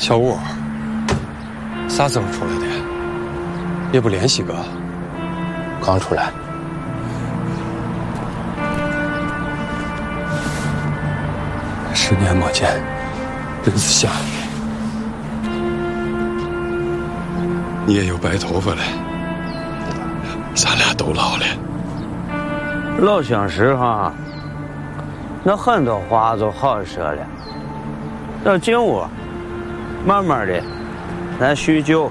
小吴，啥时候出来的？也不联系个。 刚出来。 10年没见，真是想你。你也有白头发了，咱俩都老了。 老相识哈，那很多话就好说了。要进屋，慢慢的，咱叙旧。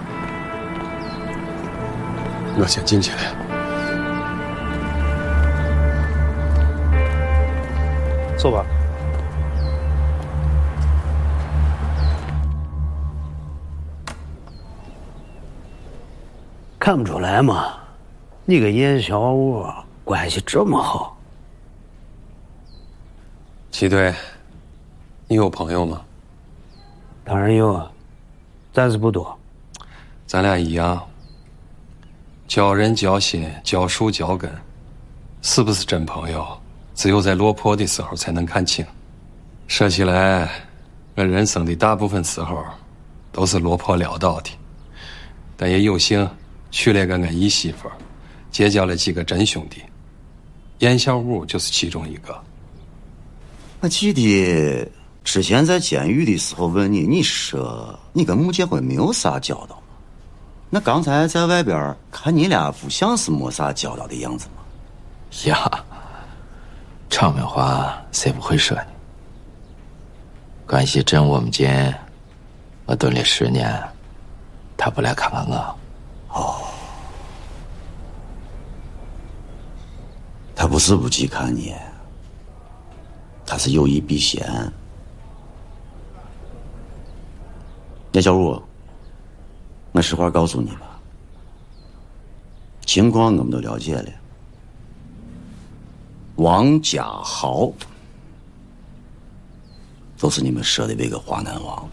我先进去了。 走吧。看不出来嘛，你跟严小武关系这么好。 齐队，你有朋友吗？ 当然有啊，但是不多。 咱俩一样，交人交心，交树交根，是不是真朋友，只有在落魄的时候才能看清。说起来，我人生的大部分时候都是落魄潦倒的，但也有幸娶了个恩义媳妇，结交了几个真兄弟。严小武就是其中一个。 我记得之前在监狱的时候问你，你说你跟穆建辉没有啥交道吗？那刚才在外边看你俩不像是没啥交道的样子吗？ 呀，场面话谁不会说呢？关系真我们间，我蹲了10年，他不来看看我。 哦，他不是不去看你，他是有意避嫌。叶小武，我实话告诉你吧，情况我们都了解了。王家豪就是你们说的那个华南王，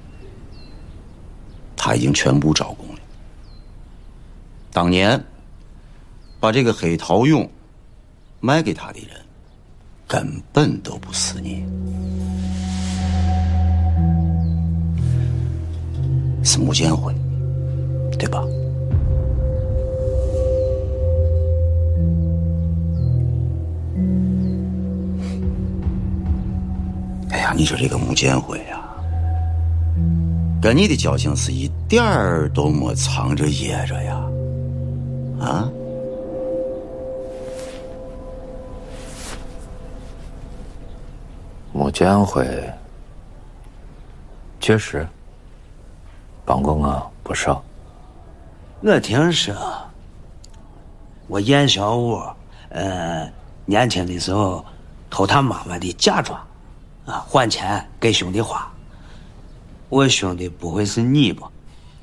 他已经全部招供了。当年把这个黑桃俑卖给他的人根本都不是你，是穆建辉，对吧？哎呀，你说这个穆建辉呀，跟你的交情是一点儿都没藏着掖着呀，啊？ 穆建辉确实帮过我不少。 我听说，我严小武，年轻的时候偷他妈妈的嫁妆，啊，还钱给兄弟花。我兄弟不会是你吧？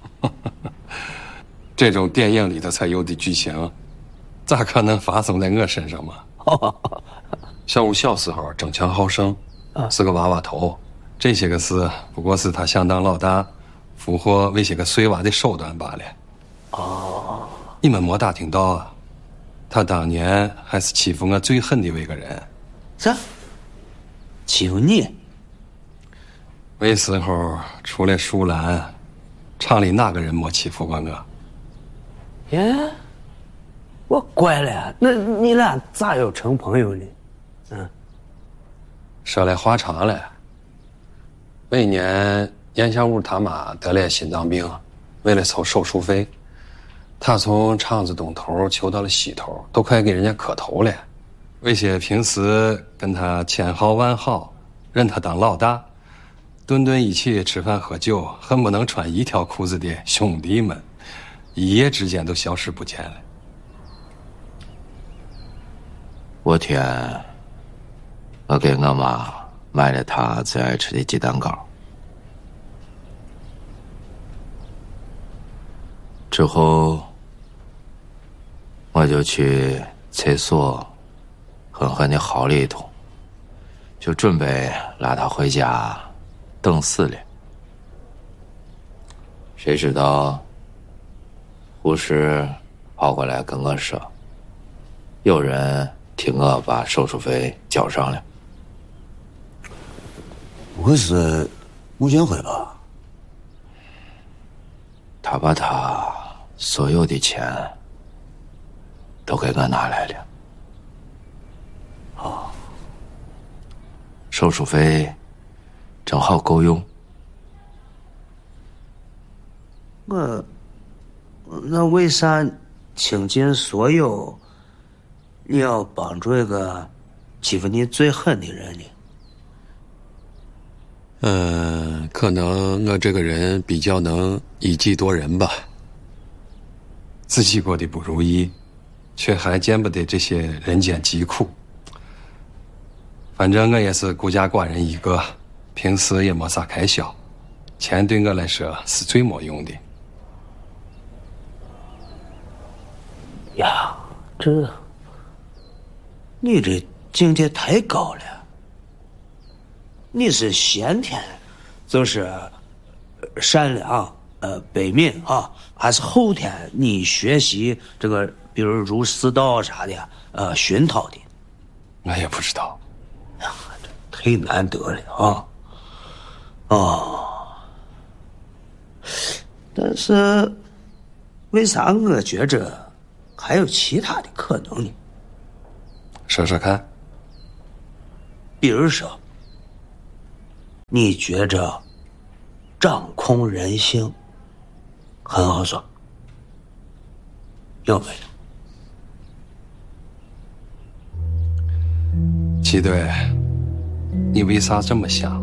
这种电影里头才有的剧情，咋可能发生在我身上嘛？小武小时候争强好胜，是个娃娃头，这些个事不过是他想当老大，俘获那些个碎娃的手段罢了。哦，你们没打听到啊？他当年还是欺负我最狠的那个人。 啥？欺负你？ 那时候除了树兰，厂里哪个人没欺负过我？ 耶，我怪了，那你俩咋又成朋友呢？ 说来话长了。每年严小武他妈得了心脏病，为了凑手术费，他从厂子东头求到了西头，都快给人家磕头了。那些平时跟他千好万好，认他当老大，顿顿一起吃饭喝酒，恨不能穿一条裤子的兄弟们，一夜之间都消失不见了。 我天，我给我妈买了她最爱吃的鸡蛋糕，之后我就去厕所狠狠地嚎了一通，就准备拉她回家等死了。谁知道护士跑过来跟我说，有人替我把手术费交上了。 不会是穆建辉吧？ 他把他所有的钱都给我拿来了。 哦， 手术费正好够用。 那为啥倾尽所有，你要帮助一个欺负你最狠的人呢？ 可能我这个人比较能以己度人吧。自己过得不如意，却还见不得这些人间疾苦。反正我也是孤家寡人一个，平时也没啥开销，钱对我来说是最没用的。 呀，你这境界太高了。你是先天就是善良悲悯啊，还是后天你学习这个比如儒释道啥的熏陶的？ 我也不知道。 呀，这太难得了啊！哦，但是为啥我觉着还有其他的可能呢？ 说说看。 比如说，你觉着掌控人性很好说，有没有？ 齐队，你为啥这么想？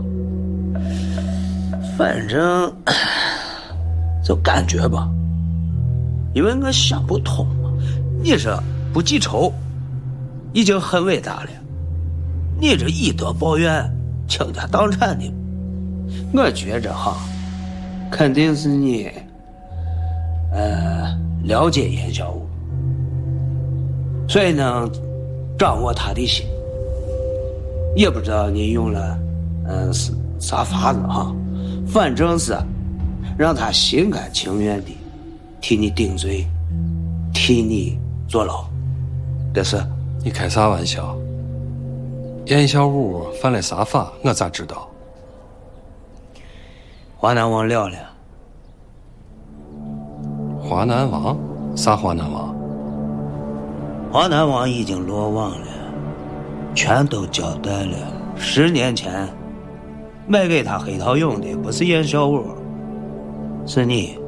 反正就感觉吧，因为我想不通嘛。你这不记仇已经很伟大了，你这以德报怨倾家荡产的，我觉着哈，肯定是你了解严小武，所以呢掌握他的心。也不知道你用了是啥法子哈，反正是让他心甘情愿的替你顶罪，替你坐牢。这是你开啥玩笑？严小武犯了啥法？我咋知道？ 华南王了了。 华南王？啥华南王？ 华南王已经落网了，全都交代了。10年前卖给他黑桃勇的不是严小武，是你。